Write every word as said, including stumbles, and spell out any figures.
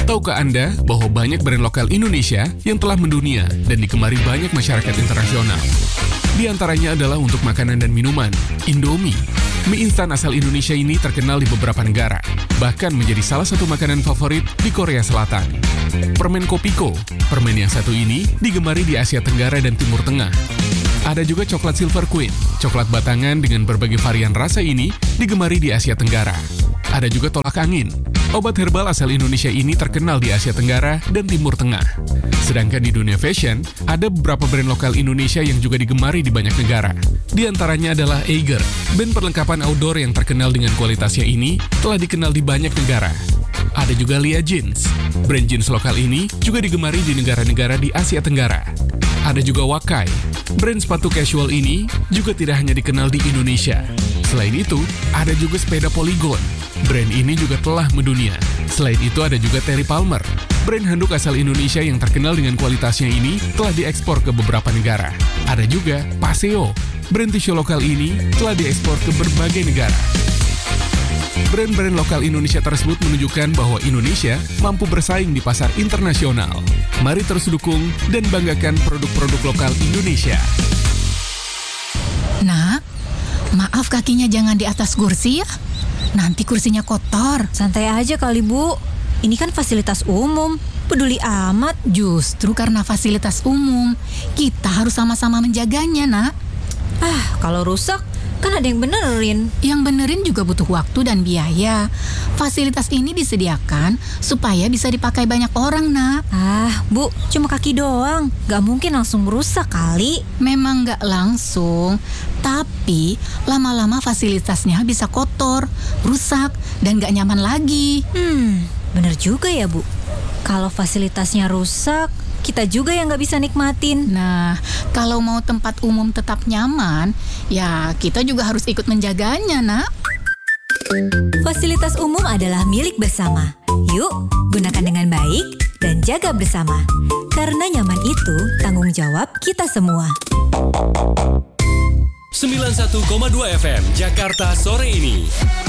Tahukah Anda bahwa banyak brand lokal Indonesia yang telah mendunia dan digemari banyak masyarakat internasional? Di antaranya adalah untuk makanan dan minuman, Indomie. Mie instan asal Indonesia ini terkenal di beberapa negara, bahkan menjadi salah satu makanan favorit di Korea Selatan. Permen Kopiko, permen yang satu ini digemari di Asia Tenggara dan Timur Tengah. Ada juga coklat Silver Queen, coklat batangan dengan berbagai varian rasa ini digemari di Asia Tenggara. Ada juga tolak angin. Obat herbal asal Indonesia ini terkenal di Asia Tenggara dan Timur Tengah. Sedangkan di dunia fashion, ada beberapa brand lokal Indonesia yang juga digemari di banyak negara. Di antaranya adalah Eiger, band perlengkapan outdoor yang terkenal dengan kualitasnya ini telah dikenal di banyak negara. Ada juga Lia Jeans, brand jeans lokal ini juga digemari di negara-negara di Asia Tenggara. Ada juga Wakai, brand sepatu casual ini juga tidak hanya dikenal di Indonesia. Selain itu, ada juga sepeda Polygon. Brand ini juga telah mendunia. Selain itu ada juga Terry Palmer. Brand handuk asal Indonesia yang terkenal dengan kualitasnya ini telah diekspor ke beberapa negara. Ada juga Paseo. Brand tisu lokal ini telah diekspor ke berbagai negara. Brand-brand lokal Indonesia tersebut menunjukkan bahwa Indonesia mampu bersaing di pasar internasional. Mari terus dukung dan banggakan produk-produk lokal Indonesia. Nak, maaf kakinya jangan di atas kursi ya. Nanti kursinya kotor. Santai aja kali, Bu. Ini kan fasilitas umum. Peduli amat. Justru karena fasilitas umum, kita harus sama-sama menjaganya, Nak. Ah, kalau rusak, kan ada yang benerin. Yang benerin juga butuh waktu dan biaya. Fasilitas ini disediakan supaya bisa dipakai banyak orang, Nak. Ah, Bu, cuma kaki doang. Gak mungkin langsung rusak kali. Memang gak langsung, tapi lama-lama fasilitasnya bisa kotor, rusak, dan gak nyaman lagi. Hmm, bener juga ya, Bu. Kalau fasilitasnya rusak, kita juga yang gak bisa nikmatin. Nah, kalau mau tempat umum tetap nyaman, ya kita juga harus ikut menjaganya, Nak. Fasilitas umum adalah milik bersama. Yuk, gunakan dengan baik dan jaga bersama. Karena nyaman itu tanggung jawab kita semua. sembilan puluh satu koma dua F M Jakarta sore ini.